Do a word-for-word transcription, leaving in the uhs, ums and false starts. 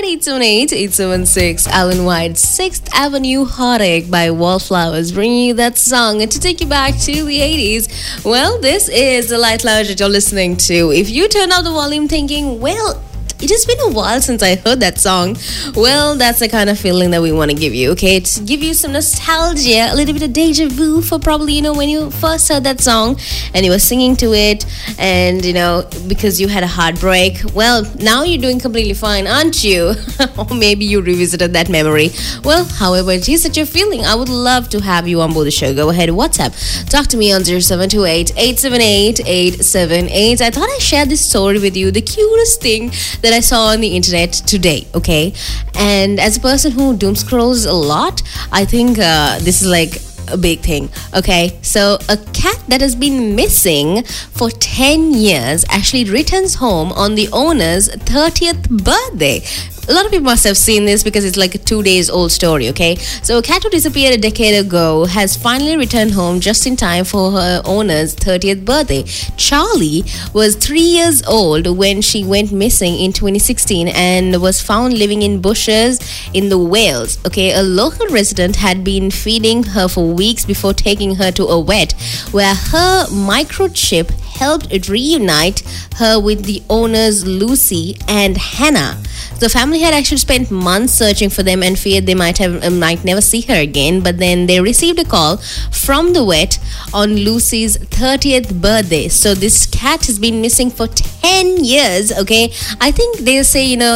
eight seven eight, eight seven six. Alan White's sixth Avenue Heartache by Wallflowers, bringing you that song to take you back to the eighties. Well, this is the Light Lounge that you're listening to. If you turn up the volume thinking, well, it has been a while since I heard that song. Well, that's the kind of feeling that we want to give you, okay? To give you some nostalgia, a little bit of deja vu for probably, you know, when you first heard that song and you were singing to it and, you know, because you had a heartbreak. Well, now you're doing completely fine, aren't you? Or maybe you revisited that memory. Well, however it is that you're feeling, I would love to have you on board the show. Go ahead, WhatsApp. Talk to me on zero seven two eight, eight seven eight, eight seven eight. I thought I'd share this story with you. The cutest thing that I saw on the internet today, okay? And as a person who doom scrolls a lot, I think uh, this is like a big thing, okay? So a cat that has been missing for ten years actually returns home on the owner's thirtieth birthday. A lot of people must have seen this because it's like a two days old story, okay? So a cat who disappeared a decade ago has finally returned home just in time for her owner's thirtieth birthday. Charlie was three years old when she went missing in twenty sixteen and was found living in bushes in the Wales, okay? A local resident had been feeding her for weeks before taking her to a vet where her microchip helped reunite her with the owners Lucy and Hannah. The family had actually spent months searching for them and feared they might have uh, might never see her again. But then they received a call from the vet on Lucy's thirtieth birthday. So this cat has been missing for ten years, okay? I think they say, you know,